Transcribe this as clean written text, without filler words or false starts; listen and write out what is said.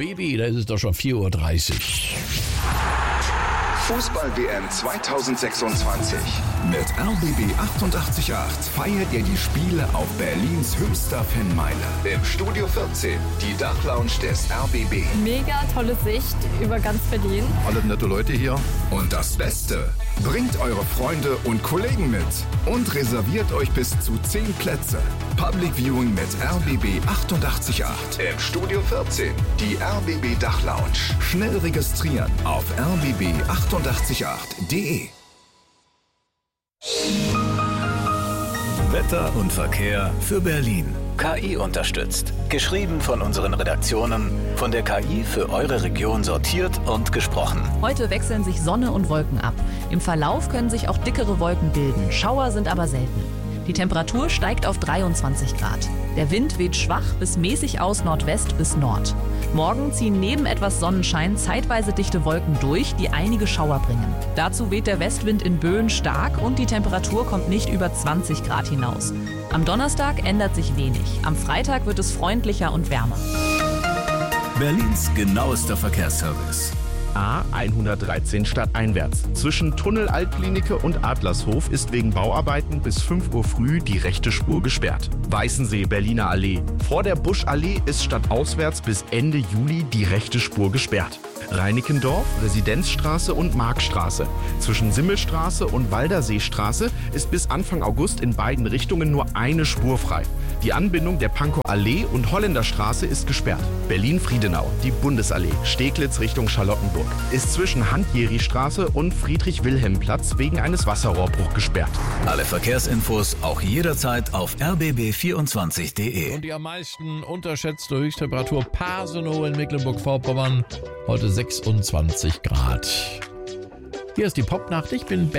Baby, da ist es doch schon 4:30 Uhr. Fußball-WM 2026. Mit RBB 88.8 feiert ihr die Spiele auf Berlins höchster Fanmeile. Im Studio 14, die Dachlounge des RBB. Mega tolle Sicht über ganz Berlin. Alle nette Leute hier. Und das Beste, bringt eure Freunde und Kollegen mit und reserviert euch bis zu 10 Plätze. Public Viewing mit RBB 88.8. Im Studio 14, die RBB Dachlounge. Schnell registrieren auf rbb888.de. Wetter und Verkehr für Berlin. KI unterstützt. Geschrieben von unseren Redaktionen, von der KI für eure Region sortiert und gesprochen. Heute wechseln sich Sonne und Wolken ab. Im Verlauf können sich auch dickere Wolken bilden. Schauer sind aber selten. Die Temperatur steigt auf 23 Grad. Der Wind weht schwach bis mäßig aus Nordwest bis Nord. Morgen ziehen neben etwas Sonnenschein zeitweise dichte Wolken durch, die einige Schauer bringen. Dazu weht der Westwind in Böen stark und die Temperatur kommt nicht über 20 Grad hinaus. Am Donnerstag ändert sich wenig. Am Freitag wird es freundlicher und wärmer. Berlins genauester Verkehrsservice. A113 stadteinwärts. Zwischen Tunnel Altklinike und Adlershof ist wegen Bauarbeiten bis 5 Uhr früh die rechte Spur gesperrt. Weißensee, Berliner Allee. Vor der Buschallee ist stadtauswärts bis Ende Juli die rechte Spur gesperrt. Reinickendorf, Residenzstraße und Markstraße. Zwischen Simmelstraße und Walderseestraße ist bis Anfang August in beiden Richtungen nur eine Spur frei. Die Anbindung der Pankower Allee und Holländerstraße ist gesperrt. Berlin-Friedenau, die Bundesallee, Steglitz Richtung Charlottenburg, ist zwischen Handjeri-Straße und Friedrich-Wilhelm-Platz wegen eines Wasserrohrbruchs gesperrt. Alle Verkehrsinfos auch jederzeit auf rbb24.de. Und die am meisten unterschätzte Höchsttemperatur Pasenow in Mecklenburg-Vorpommern. Heute 26 Grad. Hier ist die Popnacht. Ich bin Ben.